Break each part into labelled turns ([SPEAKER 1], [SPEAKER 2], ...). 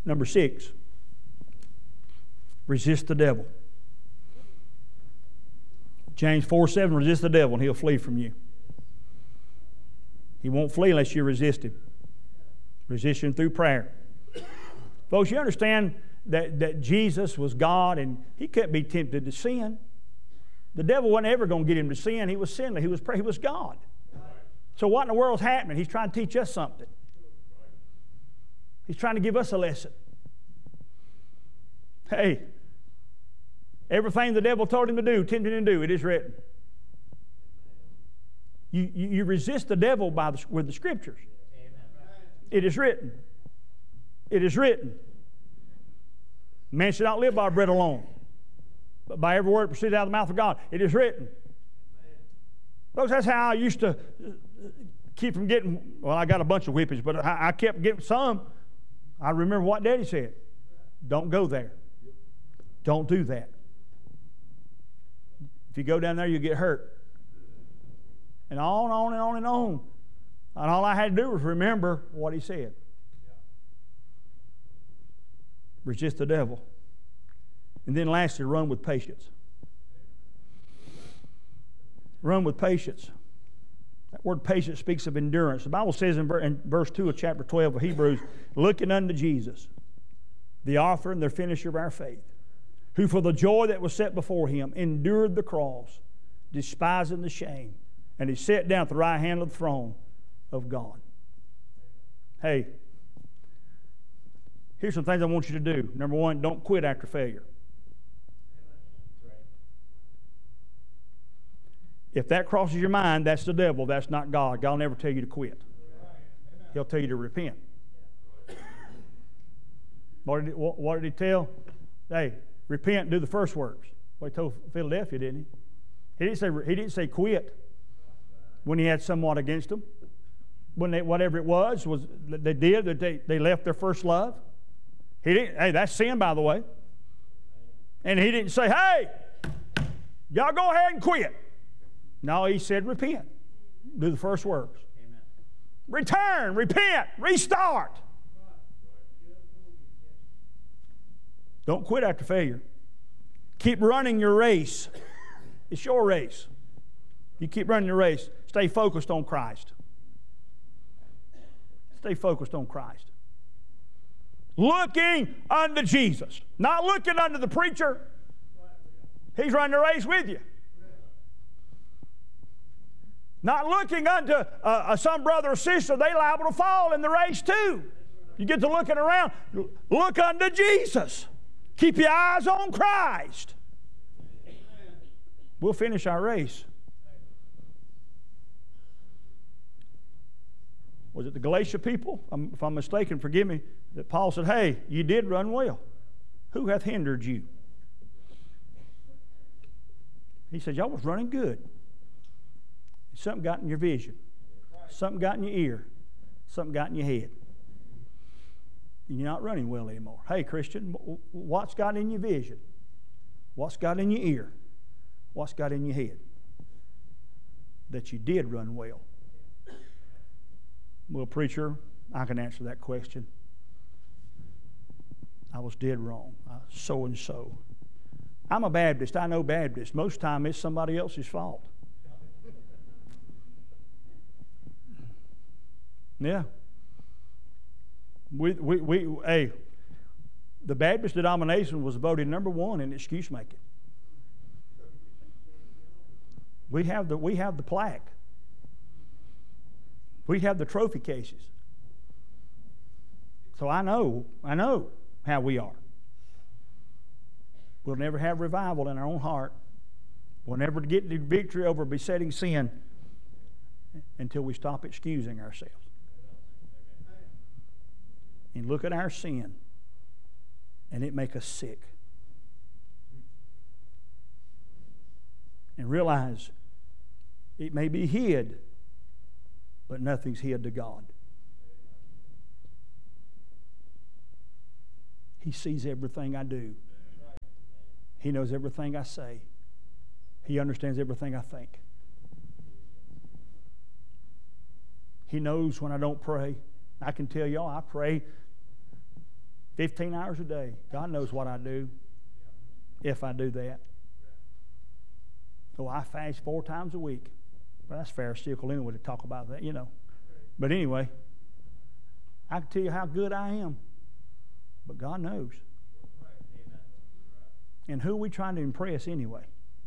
[SPEAKER 1] Number 6, resist the devil. James 4:7, resist the devil and he'll flee from you. He won't flee unless you resist him. Resist him through prayer. Folks, you understand that Jesus was God and he couldn't be tempted to sin. The devil wasn't ever going to get him to sin. He was sinless. He was God. So what in the world's happening? He's trying to teach us something. He's trying to give us a lesson. Hey, everything the devil told him to do, tempted him to do, it is written. You resist the devil with the Scriptures. It is written. It is written. Man should not live by bread alone, but by every word that proceeds out of the mouth of God. It is written. Folks, that's how I used to keep from getting, well, I got a bunch of whippings, but I kept getting some. I remember what Daddy said. Don't go there. Don't do that. If you go down there, you'll get hurt. And on and on and on and on. And all I had to do was remember what he said. Resist the devil. And then lastly, run with patience. Run with patience. That word patience speaks of endurance. The Bible says in verse 2 of chapter 12 of Hebrews, looking unto Jesus, the author and the finisher of our faith, who for the joy that was set before him endured the cross, despising the shame, and he sat down at the right hand of the throne of God. Hey, here's some things I want you to do. Number 1, don't quit after failure. If that crosses your mind, that's the devil, that's not God. God will never tell you to quit. He'll tell you to repent. What did he tell? Hey, repent, do the first works. Well, he told Philadelphia, didn't he? He didn't say quit when he had somewhat against them. When whatever it was they did, that they left their first love. He didn't. Hey, that's sin, by the way. And he didn't say, hey, y'all go ahead and quit. No, he said repent. Do the first works. Amen. Return, repent, restart. Don't quit after failure. Keep running your race. It's your race. You keep running your race. Stay focused on Christ. Stay focused on Christ. Looking unto Jesus. Not looking unto the preacher. He's running the race with you. Not looking unto some brother or sister. They're liable to fall in the race too. You get to looking around. Look unto Jesus. Keep your eyes on Christ. We'll finish our race. Was it the Galatia people? If I'm mistaken, forgive me, that Paul said, hey, you did run well. Who hath hindered you? He said, y'all was running good. Something got in your vision. Something got in your ear. Something got in your head. And you're not running well anymore. Hey, Christian, what's got in your vision? What's got in your ear? What's got in your head? That you did run well. Well, preacher, I can answer that question. I was dead wrong. So and so. I'm a Baptist. I know Baptists. Most of the time it's somebody else's fault. Yeah. Hey, the Baptist denomination was voted number 1 in excuse making. We have the plaque. We have the trophy cases. So I know how we are. We'll never have revival in our own heart. We'll never get the victory over besetting sin until we stop excusing ourselves. And look at our sin, and it make us sick. And realize it may be hid, but nothing's hid to God. He sees everything I do. He knows everything I say. He understands everything I think. He knows when I don't pray. I can tell y'all I pray 15 hours a day. God knows what I do if I do that. So I fast 4 times a week. Well, that's pharisaical anyway to talk about that, you know. But anyway, I can tell you how good I am. But God knows. And who are we trying to impress anyway?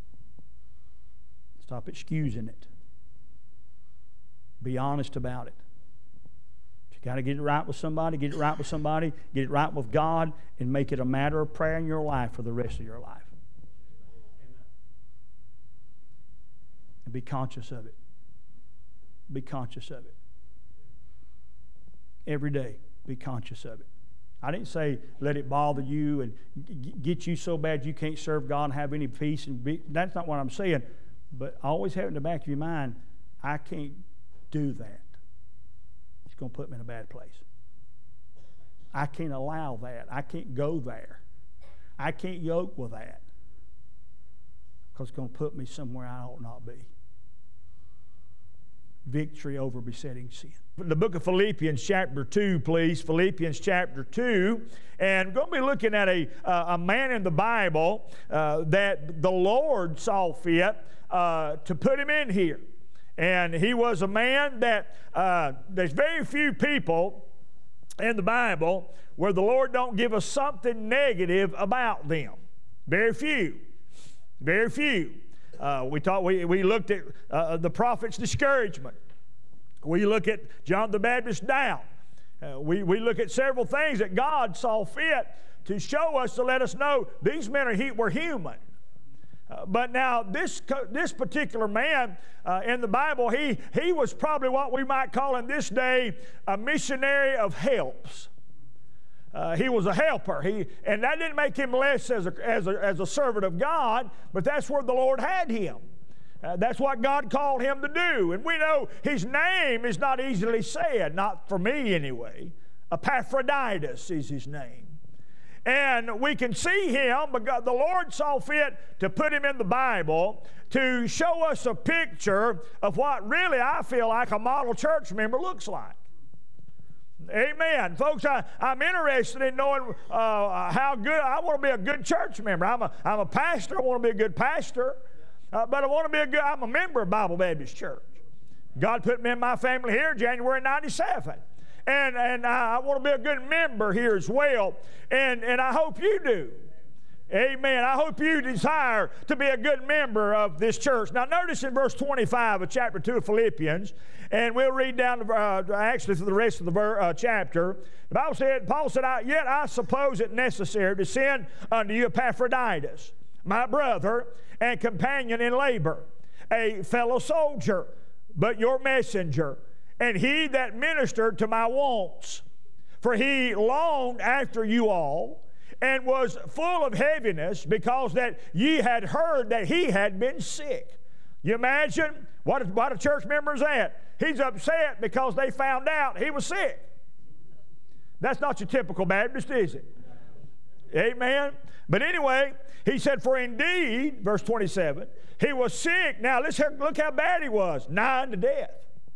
[SPEAKER 1] Stop excusing it. Be honest about it. If you got to get it right with somebody, get it right with somebody, get it right with God, and make it a matter of prayer in your life for the rest of your life. And be conscious of it. Be conscious of it. Every day, be conscious of it. I didn't say let it bother you and get you so bad you can't serve God and have any peace. That's not what I'm saying. But always have in the back of your mind, I can't do that. It's going to put me in a bad place. I can't allow that. I can't go there. I can't yoke with that. Because it's going to put me somewhere I ought not be. Victory over besetting sin. The book of Philippians chapter 2, please. Philippians chapter 2. And we're going to be looking at a man in the Bible that the Lord saw fit to put him in here. And he was a man that there's very few people in the Bible where the Lord don't give us something negative about them. Very few. Very few. We looked at the prophet's discouragement. We look at John the Baptist's doubt. We look at several things that God saw fit to show us, to let us know these men were human. But now this particular man in the Bible, he was probably what we might call in this day a missionary of helps. He was a helper. And that didn't make him less as a servant of God, but that's where the Lord had him. That's what God called him to do. And we know his name is not easily said, not for me anyway. Epaphroditus is his name. And we can see him, because the Lord saw fit to put him in the Bible to show us a picture of what really I feel like a model church member looks like. Amen. Folks, I'm interested in knowing how good, I want to be a good church member. I'm a pastor. I want to be a good pastor. But I want to be I'm a member of Bible Baptist Church. God put me in my family here January 97. And I want to be a good member here as well. And I hope you do. Amen. I hope you desire to be a good member of this church. Now notice in verse 25 of chapter 2 of Philippians, and we'll read down actually through the rest of the chapter. The Bible said, Paul said, yet I suppose it necessary to send unto you Epaphroditus, my brother and companion in labor, a fellow soldier, but your messenger, and he that ministered to my wants. For he longed after you all, and was full of heaviness, because that ye had heard that he had been sick. You imagine what a church member is at? He's upset because they found out he was sick. That's not your typical Baptist, is it? Amen. But anyway, he said, for indeed, verse 27, he was sick. Now, look how bad he was, nigh unto death.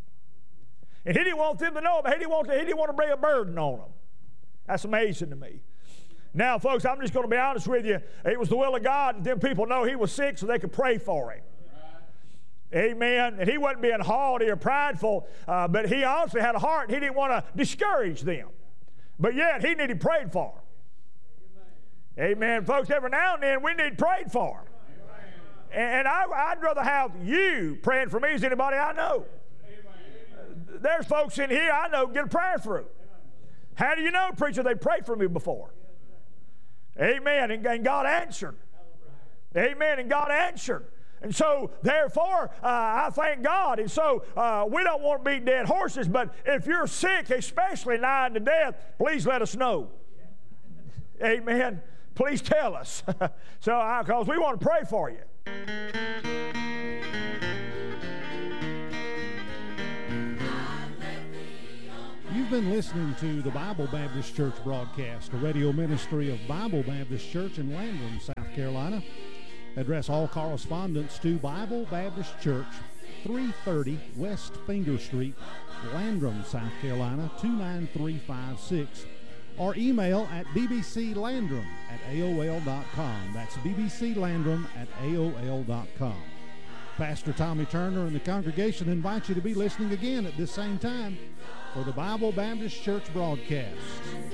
[SPEAKER 1] And he didn't want them to know about it. He didn't want to bring a burden on them. That's amazing to me. Now, folks, I'm just going to be honest with you. It was the will of God that them people know he was sick so they could pray for him. Amen. And he wasn't being haughty or prideful, but he also had a heart. He didn't want to discourage them. But yet, he needed prayed for. Amen. Folks, every now and then we need prayed for. And I'd rather have you praying for me as anybody I know. There's folks in here I know get a prayer through. How do you know, preacher, they prayed for me before? Amen. And God answered. Amen. And God answered. And so, therefore, I thank God. And so, we don't want to beat dead horses, but if you're sick, especially nigh unto death, please let us know. Amen. Please tell us. Because we want to pray for you.
[SPEAKER 2] You've been listening to the Bible Baptist Church broadcast, a radio ministry of Bible Baptist Church in Landrum, South Carolina. Address all correspondence to Bible Baptist Church, 330 West Finger Street, Landrum, South Carolina, 29356. or email at bbclandrum@aol.com. That's bbclandrum@aol.com. Pastor Tommy Turner and the congregation invite you to be listening again at this same time for the Bible Baptist Church broadcast.